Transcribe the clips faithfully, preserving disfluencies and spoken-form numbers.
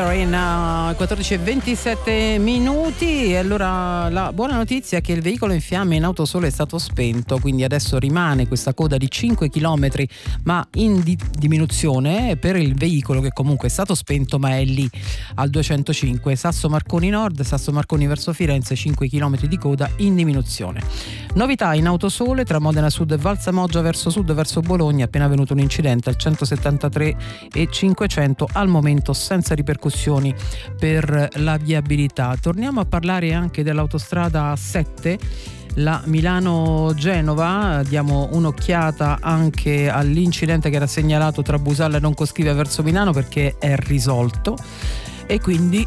Lover in uh, quattordici e ventisette minuti. E allora la buona notizia è che il veicolo in fiamme in Autosole è stato spento, quindi adesso rimane questa coda di cinque chilometri ma in di- diminuzione per il veicolo che comunque è stato spento ma è lì al duecentocinque Sasso Marconi Nord, Sasso Marconi verso Firenze, cinque chilometri di coda in diminuzione. Novità in Autosole tra Modena Sud e Valsamoggia verso sud verso Bologna, appena avvenuto un incidente al centosettantatré e cinquecento, al momento senza ripercussioni per la viabilità. Torniamo a parlare anche dell'autostrada A sette, la Milano-Genova. Diamo un'occhiata anche all'incidente che era segnalato tra Busalla e Roncoscrivia verso Milano, perché è risolto e quindi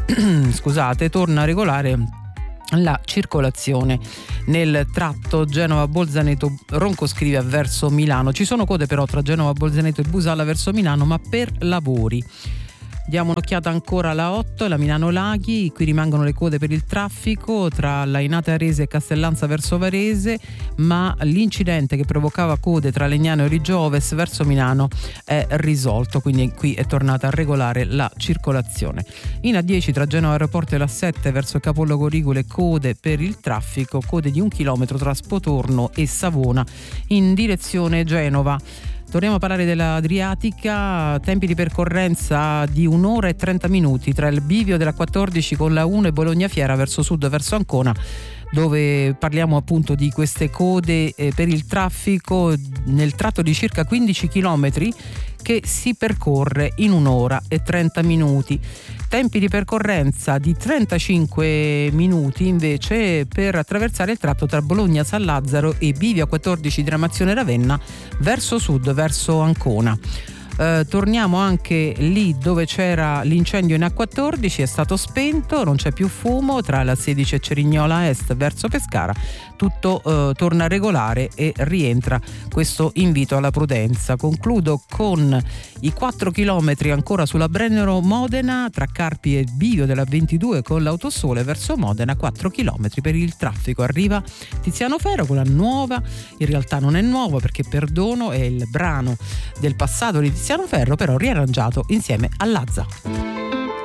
scusate, torna regolare la circolazione nel tratto Genova-Bolzaneto-Roncoscrivia verso Milano. Ci sono code però tra Genova-Bolzaneto e Busalla verso Milano, ma per lavori. Diamo un'occhiata ancora alla otto, la Milano-Laghi. Qui rimangono le code per il traffico tra Lainate Arese e Castellanza verso Varese, ma l'incidente che provocava code tra Legnano e Rigioves verso Milano è risolto, quindi qui è tornata a regolare la circolazione. In A dieci tra Genova Aeroporto e l'A sette verso il capoluogo Ligure, code per il traffico, code di un chilometro tra Spotorno e Savona in direzione Genova. Torniamo a parlare dell'Adriatica, tempi di percorrenza di un'ora e trenta minuti tra il bivio della quattordici con la uno e Bologna Fiera verso sud verso Ancona, dove parliamo appunto di queste code eh, per il traffico nel tratto di circa quindici chilometri che si percorre in un'ora e trenta minuti. Tempi di percorrenza di trentacinque minuti invece per attraversare il tratto tra Bologna San Lazzaro e Bivio quattordici diramazione Ravenna verso sud verso Ancona. Eh, torniamo anche lì dove c'era l'incendio in A quattordici, è stato spento, non c'è più fumo tra la sedici e Cerignola Est verso Pescara, tutto eh, torna regolare e rientra questo invito alla prudenza. Concludo con i quattro chilometri ancora sulla Brennero Modena tra Carpi e Bivio della ventidue con l'Autosole verso Modena, quattro chilometri per il traffico. Arriva Tiziano Ferro con la nuova, in realtà non è nuovo perché Perdono è il brano del passato di Tiziano Ferro, però riarrangiato insieme a Lazza.